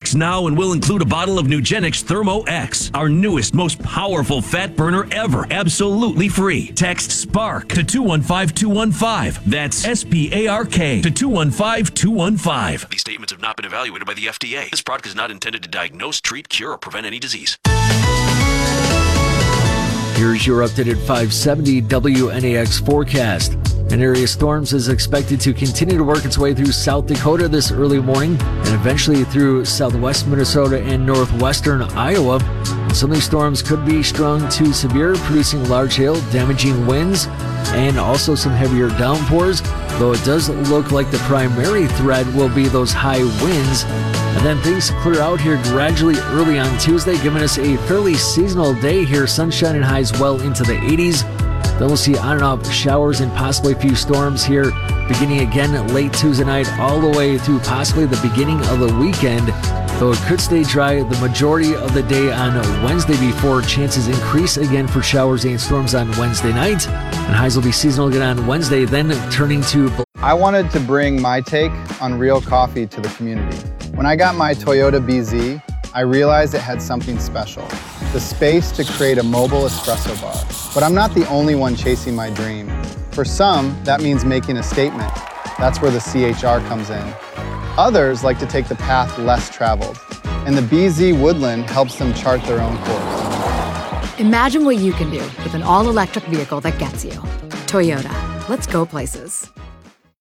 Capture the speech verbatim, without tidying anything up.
Stocks now and will include a bottle of Nugenix Thermo X, our newest, most powerful fat burner ever, absolutely free. Text SPARK to two one five two one five. That's S P A R K to two one five two one five. These statements have not been evaluated by the F D A. This product is not intended to diagnose, treat, cure, or prevent any disease. Here's your updated five seventy W N A X forecast. An area of storms is expected to continue to work its way through South Dakota this early morning and eventually through southwest Minnesota and northwestern Iowa. And some of these storms could be strong to severe, producing large hail, damaging winds, and also some heavier downpours, though it does look like the primary threat will be those high winds. And then things clear out here gradually early on Tuesday, giving us a fairly seasonal day here, sunshine and highs well into the eighties. Then we'll see on and off showers and possibly a few storms here, beginning again late Tuesday night all the way through possibly the beginning of the weekend, though it could stay dry the majority of the day on Wednesday before chances increase again for showers and storms on Wednesday night. And highs will be seasonal again on Wednesday, then turning to... I wanted to bring my take on real coffee to the community. When I got my Toyota B Z, I realized it had something special, the space to create a mobile espresso bar. But I'm not the only one chasing my dream. For some, that means making a statement. That's where the C H R comes in. Others like to take the path less traveled, and the B Z Woodland helps them chart their own course. Imagine what you can do with an all-electric vehicle that gets you. Toyota. Let's go places.